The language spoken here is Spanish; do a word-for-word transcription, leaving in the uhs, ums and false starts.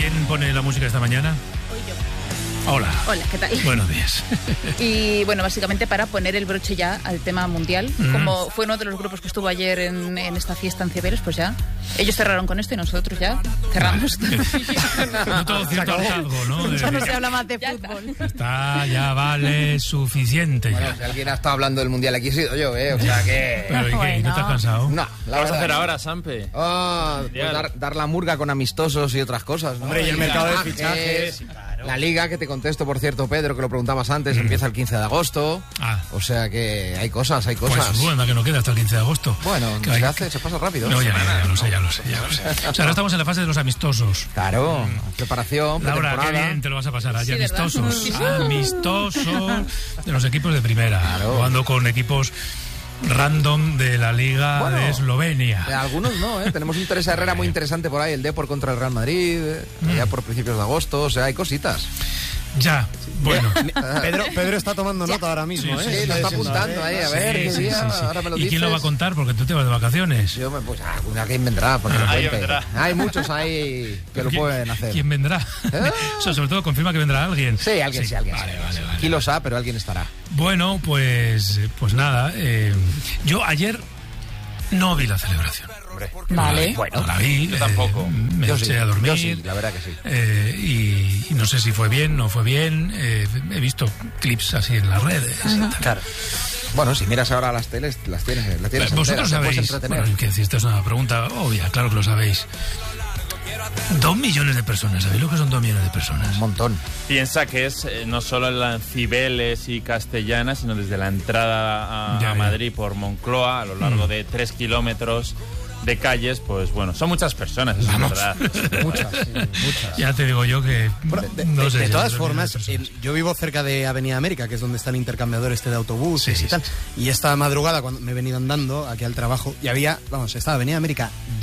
¿Quién pone la música esta mañana? Hoy yo. Hola. Hola, ¿qué tal? Buenos días. Y bueno, básicamente para poner el broche ya al tema mundial, mm. como fue uno de los grupos que estuvo ayer en, en esta fiesta en Cibeles, pues ya ellos cerraron con esto y nosotros ya cerramos. No todo cierto hartazgo, ¿no? De, ya no se habla más de fútbol. Está. está, ya vale suficiente. Bueno, ya. Si alguien ha estado hablando del mundial aquí he sido yo, ¿eh? O sea que... Pero ¿y qué? Bueno. ¿No te has cansado? No, ¿Qué vas a hacer ahora, Sampe? Oh, pues dar, dar la murga con amistosos y otras cosas, ¿no? Hombre, y el mercado de fichajes. La Liga, que te contesto, por cierto, Pedro, que lo preguntabas antes, mm. empieza el quince de agosto. Ah. O sea que hay cosas, hay cosas. Pues bueno, que no queda hasta el quince de agosto. Bueno, que se hay... hace, se pasa rápido. No, ya, ya, ya lo sé, ya lo sé, ya lo sé. O sea, ahora estamos en la fase de los amistosos. Claro, mm. preparación, Laura, qué bien te lo vas a pasar allí, sí, amistosos. Amistosos de los equipos de primera. Claro. Jugando con equipos random de la Liga bueno, de Eslovenia. De algunos no, ¿eh? Tenemos un Teresa Herrera muy interesante por ahí, el Depor contra el Real Madrid, eh, mm. ya por principios de agosto, o sea, hay cositas. Ya, bueno. Pedro, Pedro está tomando nota ahora mismo, sí, ¿eh? Sí, lo está apuntando ahí, a ver, sí, qué sí, día, sí, sí. ahora me lo ¿Y dices. quién lo va a contar? Porque tú te vas de vacaciones. Yo me, pues, ah, alguien vendrá, porque ah, me vendrá. Hay muchos ahí que lo pueden hacer. ¿Quién vendrá? ¿Eh? O sea, sobre todo confirma que vendrá alguien. Sí, alguien sí, sí alguien. Vale, sí, vale, sí. vale. Kilos A, pero alguien estará. Bueno, pues, pues nada, eh, yo ayer no vi la celebración. Hombre. Vale. No, bueno, no la vi. Yo eh, tampoco. Me yo eché sí, a dormir. Yo sí, la verdad que sí. Eh, y, y no sé si fue bien, no fue bien. Eh, he visto clips así en las redes. Uh-huh. Claro. Bueno, si miras ahora las teles, las tienes, las tienes Vosotros enteras, sabéis, bueno, que esta es una pregunta obvia, claro que lo sabéis. Dos millones de personas, ¿sabéis lo que son dos millones de personas? Un montón. Piensa que es eh, no solo en la Cibeles y Castellana, sino desde la entrada a, ya, a Madrid por Moncloa, a lo largo mm. de tres kilómetros de calles, pues bueno, son muchas personas, eso Vamos. es verdad. Muchas, sí, muchas. Ya te digo yo que... Bueno, de, no de, sé de si todas dos formas, millones de el, yo vivo cerca de Avenida América, que es donde está el intercambiador este de autobuses sí, y tal. Sí. Y esta madrugada, cuando me he venido andando aquí al trabajo, y había, vamos, estaba Avenida América